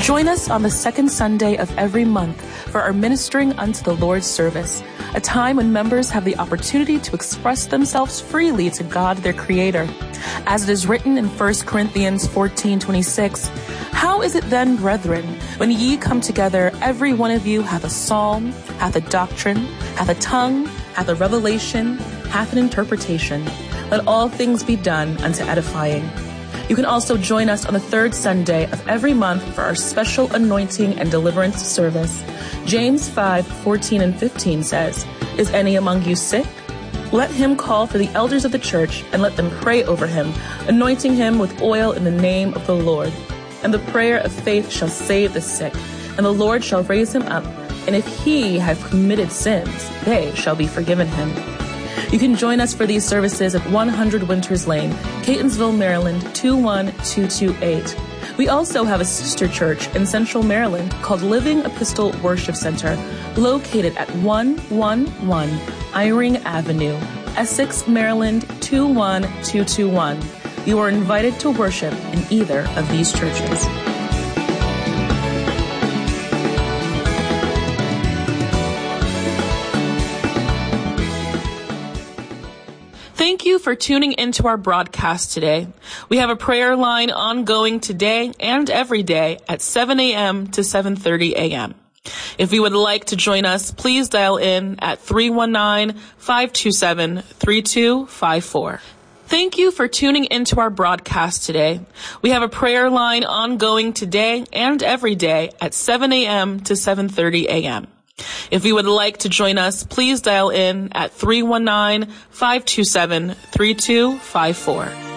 Join us on the second Sunday of every month for our Ministering Unto the Lord service, a time when members have the opportunity to express themselves freely to God, their Creator. As it is written in 1 Corinthians 14:26, "How is it then, brethren, when ye come together, every one of you hath a psalm, hath a doctrine, hath a tongue, hath a revelation, hath an interpretation? Let all things be done unto edifying." You can also join us on the third Sunday of every month for our special anointing and deliverance service. James 5:14 and 15 says, "Is any among you sick? Let him call for the elders of the church and let them pray over him, anointing him with oil in the name of the Lord. And the prayer of faith shall save the sick, and the Lord shall raise him up. And if he have committed sins, they shall be forgiven him." You can join us for these services at 100 Winters Lane, Catonsville, Maryland, 21228. We also have a sister church in Central Maryland called Living Epistle Worship Center, located at 111 Eyring Avenue, Essex, Maryland, 21221. You are invited to worship in either of these churches. Thank you for tuning into our broadcast today. We have a prayer line ongoing today and every day at 7 a.m. to 7:30 a.m. If you would like to join us, please dial in at 319-527-3254. Thank you for tuning into our broadcast today. We have a prayer line ongoing today and every day at 7 a.m. to 7:30 a.m. If you would like to join us, please dial in at 319-527-3254.